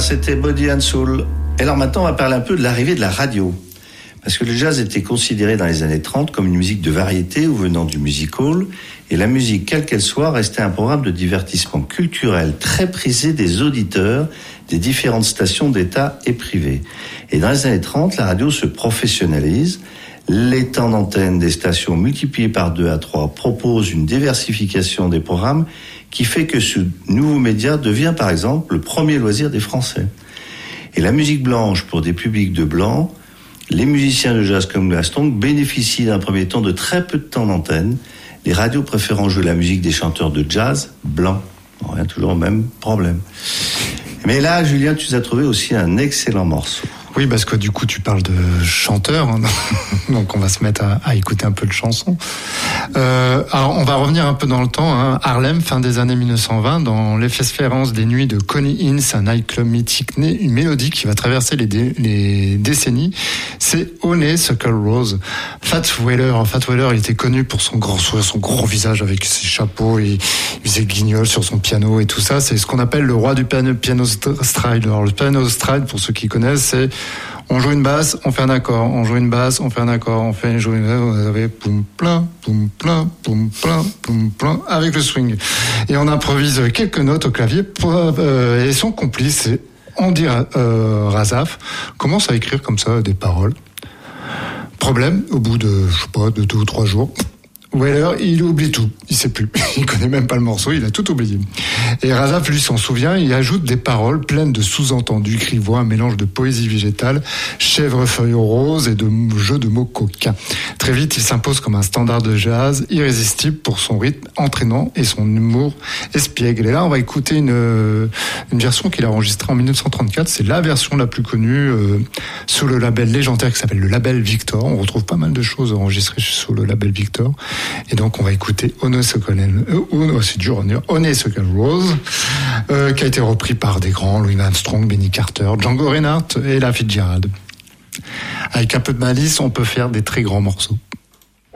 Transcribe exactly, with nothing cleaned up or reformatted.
c'était Body and Soul. Et alors maintenant, on va parler un peu de l'arrivée de la radio. Parce que le jazz était considéré dans les années trente comme une musique de variété ou venant du music hall. Et la musique, quelle qu'elle soit, restait un programme de divertissement culturel très prisé des auditeurs des différentes stations d'État et privées. Et dans les années trente, la radio se professionnalise. Les temps d'antenne des stations multipliés par deux à trois proposent une diversification des programmes qui fait que ce nouveau média devient par exemple le premier loisir des Français. Et la musique blanche pour des publics de blancs, les musiciens de jazz comme Glastonbury bénéficient d'un premier temps de très peu de temps d'antenne, les radios préférant jouer la musique des chanteurs de jazz blancs. On revient toujours au même problème. Mais là, Julien, tu as trouvé aussi un excellent morceau. Oui, parce que du coup, tu parles de chanteurs, hein, donc on va se mettre à, à écouter un peu de chansons. Euh, alors, on va revenir un peu dans le temps. Hein. Harlem, fin des années mille neuf cent vingt, dans l'effervescence des nuits de Coney Inns, un nightclub mythique, né une mélodie qui va traverser les, dé, les décennies, c'est Honeysuckle Rose. Fats Waller, Fats Waller, il était connu pour son grand sourire, son gros visage avec ses chapeaux, et il faisait guignol sur son piano et tout ça. C'est ce qu'on appelle le roi du piano, piano stride. Alors, le piano stride, pour ceux qui connaissent, c'est on joue une basse, on fait un accord, on joue une basse, on fait un accord, on fait une joue une basse, vous avez poum plein, poum plein, poum plein, poum plein, avec le swing. Et on improvise quelques notes au clavier, euh, et son complice, c'est Andy euh, Razaf, commence à écrire comme ça des paroles. Problème, au bout de, je sais pas, de deux ou trois jours, Weller, il oublie tout. Il sait plus. Il connaît même pas le morceau, il a tout oublié. Et Razaf, lui, s'en souvient, il ajoute des paroles pleines de sous-entendus, cri-voix, un mélange de poésie végétale, chèvrefeuille rose et de jeux de mots coquins. Très vite, il s'impose comme un standard de jazz irrésistible pour son rythme entraînant et son humour espiègle. Et là, on va écouter une, une version qu'il a enregistrée en dix-neuf cent trente-quatre. C'est la version la plus connue euh, sous le label légendaire qui s'appelle le label Victor. On retrouve pas mal de choses enregistrées sous le label Victor. Et donc on va écouter Honeysuckle, euh, c'est dur à dire, Honeysuckle Rose, euh, qui a été repris par des grands, Louis Armstrong, Benny Carter, Django Reinhardt et Ella Fitzgerald. Avec un peu de malice, on peut faire des très grands morceaux.